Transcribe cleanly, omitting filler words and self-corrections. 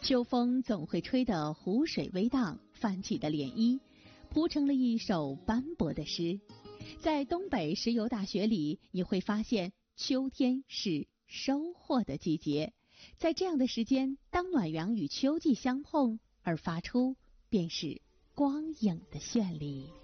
秋风总会吹得湖水微荡，泛起的涟漪铺成了一首斑驳的诗。在东北石油大学里，你会发现秋天是收获的季节。在这样的时间，当暖阳与秋季相碰而发出，便是光影的绚丽。